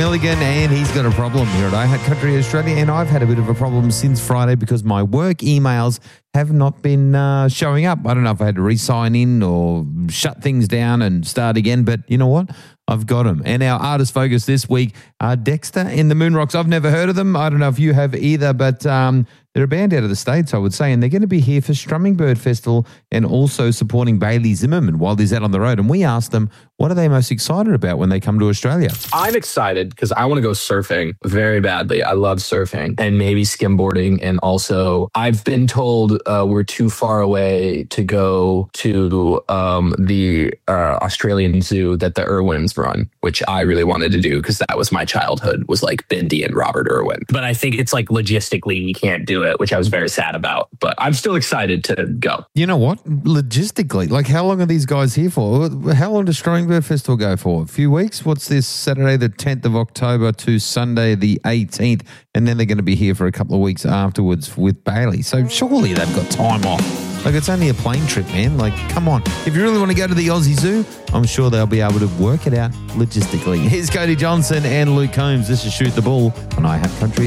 Milligan, and he's got a problem here at iHeart Country Australia, and I've had a bit of a problem since Friday because my work emails have not been showing up. I don't know if I had to re-sign in or shut things down and start again, but you know what? I've got them. And our artist focus this week are Dexter and the Moonrocks. I've never heard of them. I don't know if you have either, but they're a band out of the States, I would say, and they're going to be here for Strumming Bird Festival and also supporting Bailey Zimmerman while he's out on the road. And we asked them, what are they most excited about when they come to Australia? I'm excited because I want to go surfing very badly. I love surfing and maybe skimboarding. And also, I've been told we're too far away to go to the Australian zoo that the Irwins run, which I really wanted to do because that was my childhood, was like Bindi and Robert Irwin. But I think it's like logistically we can't do it, which I was very sad about. But I'm still excited to go. You know what? Logistically, like how long are these guys here for? How long does Strumming Bird Festival go for? A few weeks? What's this, Saturday the 10th of October to Sunday the 18th? And then they're going to be here for a couple of weeks afterwards with Bailey. So surely they've got time off. Like, it's only a plane trip, man. Like, come on. If you really want to go to the Aussie Zoo, I'm sure they'll be able to work it out logistically. Here's Cody Johnson and Luke Combs. This is Shoot the Bull on iHeart Country.